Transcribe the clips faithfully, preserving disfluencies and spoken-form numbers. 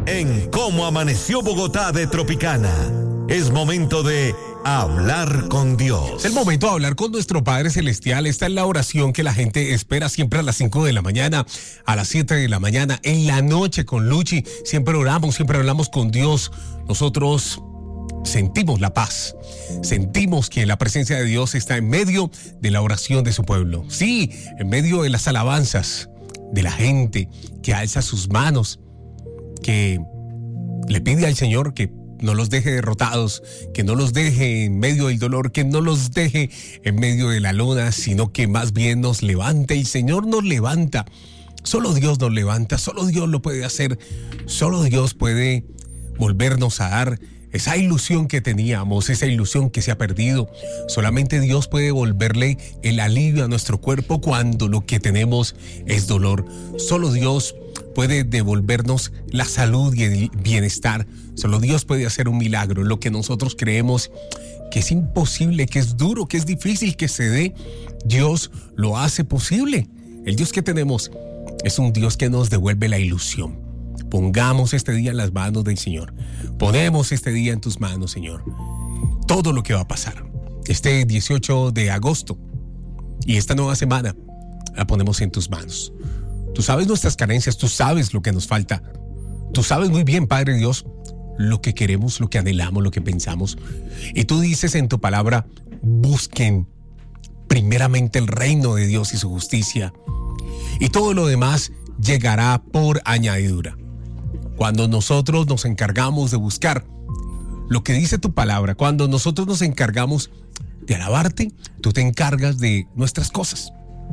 en Cómo Amaneció Bogotá de Tropicana. Es momento de hablar con Dios. Es el momento de hablar con nuestro Padre Celestial. Esta es la oración que la gente espera siempre a las cinco de la mañana, a las siete de la mañana, en la noche con Luchi. Siempre oramos, siempre hablamos con Dios. Nosotros sentimos la paz. Sentimos que la presencia de Dios está en medio de la oración de su pueblo. Sí, en medio de las alabanzas de la gente que alza sus manos, que le pide al Señor que no los deje derrotados, que no los deje en medio del dolor, que no los deje en medio de la lona, sino que más bien nos levante. El Señor nos levanta. Solo Dios nos levanta, solo Dios lo puede hacer. Solo Dios puede volvernos a dar esa ilusión que teníamos, esa ilusión que se ha perdido. Solamente Dios puede volverle el alivio a nuestro cuerpo cuando lo que tenemos es dolor. Solo Dios puede devolvernos la salud y el bienestar. Solo Dios puede hacer un milagro. Lo que nosotros creemos que es imposible, que es duro, que es difícil que se dé, Dios lo hace posible. El Dios que tenemos es un Dios que nos devuelve la ilusión. Pongamos este día en las manos del Señor. Ponemos este día en tus manos, Señor. Todo lo que va a pasar este dieciocho de agosto y esta nueva semana la ponemos en tus manos. Tú sabes nuestras carencias, tú sabes lo que nos falta. Tú sabes muy bien, Padre Dios, lo que queremos, lo que anhelamos, lo que pensamos. Y tú dices en tu palabra, busquen primeramente el reino de Dios y su justicia, y todo lo demás llegará por añadidura. Cuando nosotros nos encargamos de buscar lo que dice tu palabra, cuando nosotros nos encargamos de alabarte, tú te encargas de nuestras cosas.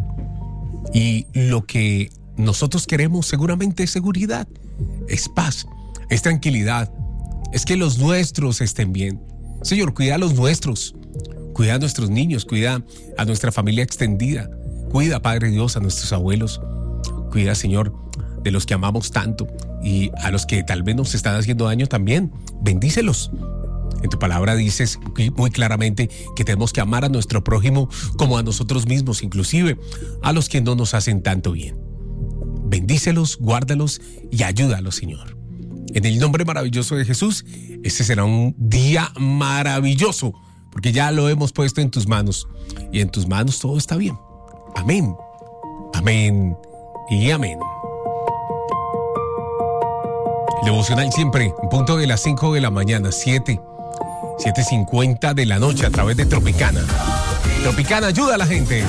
Y lo que nosotros queremos seguramente es seguridad, es paz, es tranquilidad, es que los nuestros estén bien. Señor, cuida a los nuestros, cuida a nuestros niños, cuida a nuestra familia extendida, cuida, Padre Dios, a nuestros abuelos, cuida, Señor, de los que amamos tanto y a los que tal vez nos están haciendo daño también. Bendícelos. En tu palabra dices muy claramente que tenemos que amar a nuestro prójimo como a nosotros mismos, inclusive a los que no nos hacen tanto bien. Bendícelos, guárdalos y ayúdalos, Señor. En el nombre maravilloso de Jesús, este será un día maravilloso, porque ya lo hemos puesto en tus manos, y en tus manos todo está bien. Amén, amén y amén. El devocional siempre, en punto de las cinco de la mañana, siete, siete cincuenta de la noche, a través de Tropicana. Tropicana ayuda a la gente.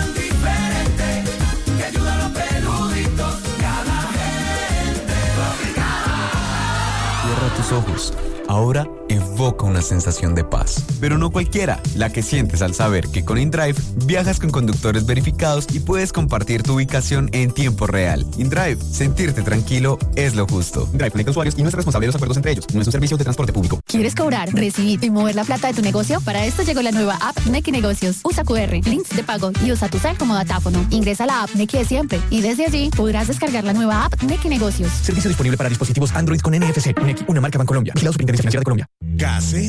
Cierra tus ojos. Ahora evoca una sensación de paz, pero no cualquiera, la que sientes al saber que con InDrive viajas con conductores verificados y puedes compartir tu ubicación en tiempo real. InDrive, sentirte tranquilo es lo justo. InDrive conecta usuarios y no es responsable de los acuerdos entre ellos. No es un servicio de transporte público. ¿Quieres cobrar, recibir y mover la plata de tu negocio? Para esto llegó la nueva app Nequi Negocios. Usa Q R, links de pago y usa tu cel como datáfono. Ingresa a la app Nequi de siempre y desde allí podrás descargar la nueva app Nequi Negocios. Servicio disponible para dispositivos Android con N F C. Nequi, una marca Bancolombia. Vigilado Superintendencia Financiera de Colombia. Gases